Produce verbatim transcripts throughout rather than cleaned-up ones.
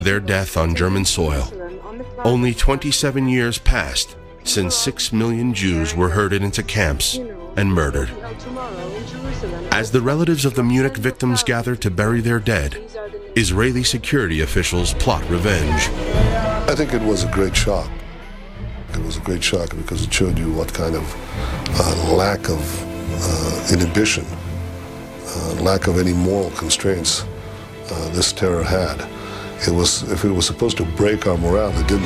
their death on German soil. Only twenty-seven years passed since six million Jews were herded into camps and murdered. As the relatives of the Munich victims gather to bury their dead, Israeli security officials plot revenge. I think it was a great shock. It was a great shock because it showed you what kind of uh, lack of uh, inhibition, uh, lack of any moral constraints uh, this terror had. It was, if it was supposed to break our morale, it didn't.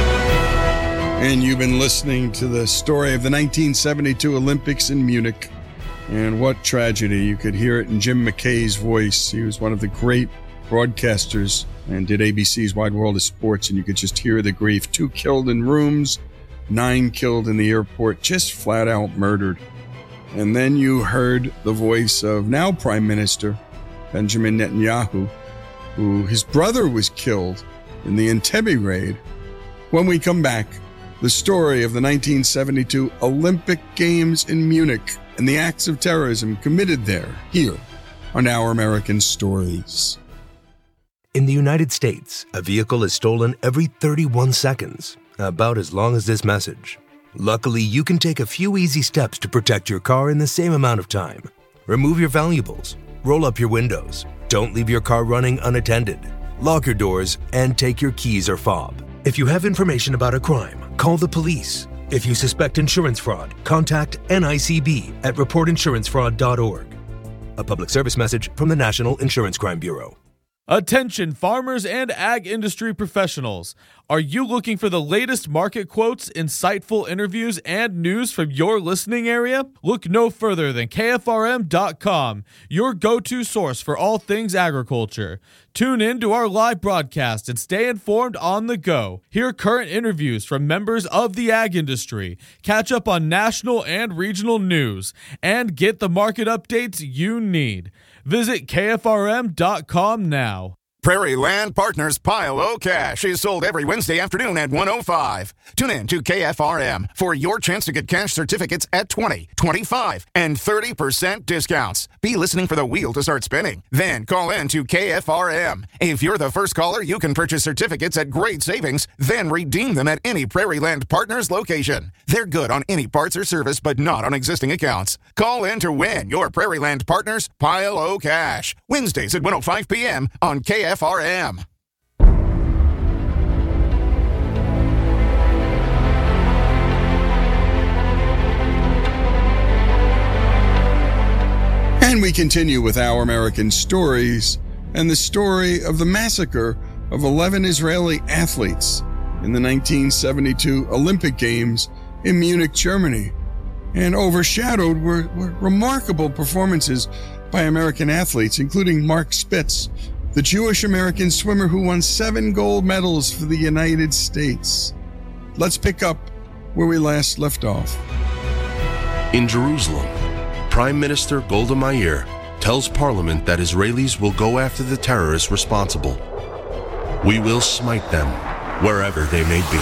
And you've been listening to the story of the nineteen seventy-two Olympics in Munich. And what tragedy. You could hear it in Jim McKay's voice. He was one of the great broadcasters and did A B C's Wide World of Sports, and you could just hear the grief. Two killed in rooms, nine killed in the airport, just flat out murdered. And then you heard the voice of now Prime Minister Benjamin Netanyahu, who his brother was killed in the Entebbe raid. When we come back, the story of the nineteen seventy-two Olympic Games in Munich and the acts of terrorism committed there, here on Our American Stories. In the United States, a vehicle is stolen every thirty-one seconds, about as long as this message. Luckily, you can take a few easy steps to protect your car in the same amount of time. Remove your valuables, roll up your windows, don't leave your car running unattended, lock your doors, and take your keys or fob. If you have information about a crime, call the police. If you suspect insurance fraud, contact N I C B at report insurance fraud dot org. A public service message from the National Insurance Crime Bureau. Attention farmers and ag industry professionals. Are you looking for the latest market quotes, insightful interviews, and news from your listening area? Look no further than K F R M dot com, your go-to source for all things agriculture. Tune in to our live broadcast and stay informed on the go. Hear current interviews from members of the ag industry, catch up on national and regional news, and get the market updates you need. Visit K F R M dot com now. Prairie Land Partners Pile O Cash is sold every Wednesday afternoon at one oh five. Tune in to K F R M for your chance to get cash certificates at twenty, twenty-five, and thirty percent discounts. Be listening for the wheel to start spinning. Then call in to K F R M. If you're the first caller, you can purchase certificates at great savings, then redeem them at any Prairie Land Partners location. They're good on any parts or service, but not on existing accounts. Call in to win your Prairie Land Partners Pile O Cash. Wednesdays at one oh five p.m. on K F R M. And we continue with Our American Stories and the story of the massacre of eleven Israeli athletes in the nineteen seventy-two Olympic Games in Munich, Germany. And overshadowed were, were remarkable performances by American athletes, including Mark Spitz, the Jewish-American swimmer who won seven gold medals for the United States. Let's pick up where we last left off. In Jerusalem, Prime Minister Golda Meir tells Parliament that Israelis will go after the terrorists responsible. We will smite them wherever they may be.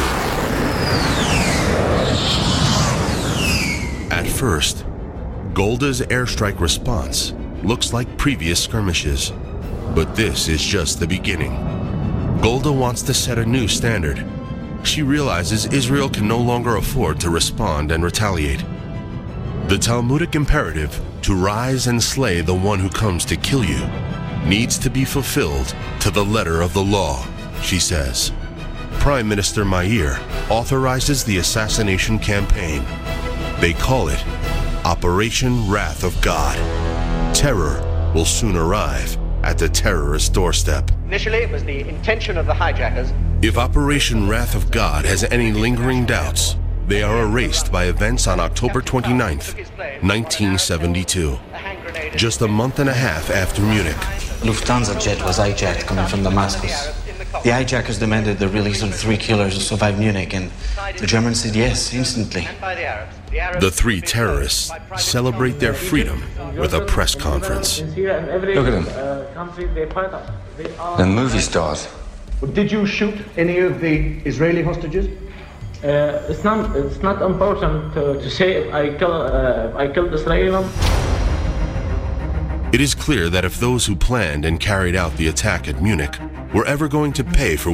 At first, Golda's airstrike response looks like previous skirmishes. But this is just the beginning. Golda wants to set a new standard. She realizes Israel can no longer afford to respond and retaliate. The Talmudic imperative to rise and slay the one who comes to kill you needs to be fulfilled to the letter of the law, she says. Prime Minister Meir authorizes the assassination campaign. They call it Operation Wrath of God. Terror will soon arrive at the terrorist doorstep. Initially, it was the intention of the hijackers. If Operation Wrath of God has any lingering doubts, they are erased by events on October twenty-ninth, nineteen seventy-two. Just a month and a half after Munich. Lufthansa jet was hijacked coming from Damascus. The hijackers demanded the release of the three killers who survived Munich, and the Germans said yes, instantly. The three terrorists celebrate their freedom with a press conference. Look at them. They're movie stars. Did you shoot any of the Israeli hostages? Uh, it's not. It's not important to, to say I kill. Uh, I killed Israelis. It is clear that if those who planned and carried out the attack at Munich were ever going to pay for